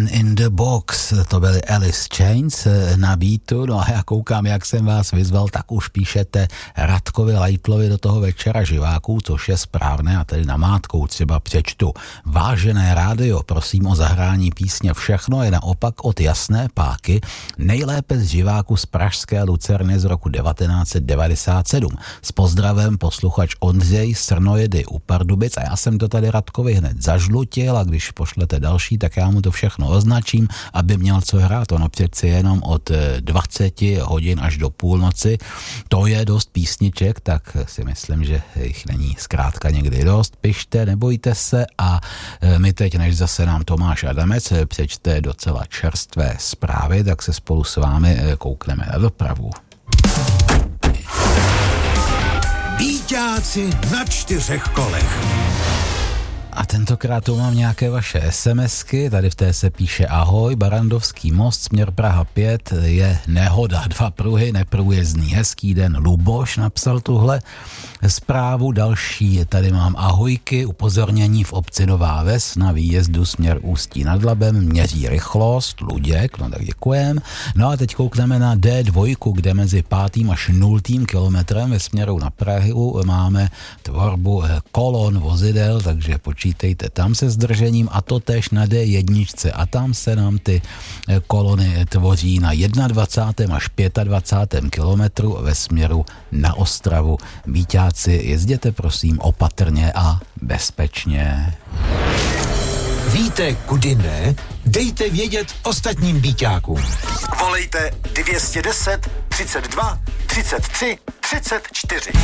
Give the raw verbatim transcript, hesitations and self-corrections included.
Man in the Box, to byly Alice Chains na beatu, no a já koukám, jak jsem vás vyzval, tak už píšete Radkovi Leitlovi do toho večera živáků, což je správné, a tady namátkou třeba přečtu. Vážené rádio, prosím o zahrání písně Všechno je naopak od Jasné Páky, nejlépe z živáku z pražské Lucerny z roku devatenáct set devadesát sedm. S pozdravem posluchač Ondřej Srnojedy u Pardubic, a já jsem to tady Radkovi hned zažlutil, a když pošlete další, tak já mu to všechno označím, aby měl co hrát. Ono přeci jenom od dvacet hodin až do půlnoci, to je dost písniček, tak si myslím, že jich není zkrátka někdy dost. Pište, nebojte se, a my teď, než zase nám Tomáš Adamec přečte docela čerstvé zprávy, tak se spolu s vámi koukneme na dopravu. Býťáci na čtyřech kolech. A tentokrát tu mám nějaké vaše SMSky, tady v té se píše: ahoj, Barandovský most, směr Praha pět, je nehoda, dva pruhy, neprůjezdný, hezký den, Luboš napsal tuhle zprávu. Další tady mám: ahojky, upozornění v obci Nová Ves na výjezdu směr Ústí nad Labem, měří rychlost, Luděk, no tak děkujem. No a teď koukneme na D dva, kde mezi pátým až nultým kilometrem ve směru na Prahu máme tvorbu kolon vozidel, takže počítejte tam se zdržením, a to též na D jedna, a tam se nám ty kolony tvoří na dvacátém prvním až dvacátém pátém kilometru ve směru na Ostravu. Býťáci, jezděte prosím opatrně a bezpečně. Víte, kudy ne? Dejte vědět ostatním býťákům. Volejte dvě stě deset, třicet dva, třicet tři, třicet čtyři.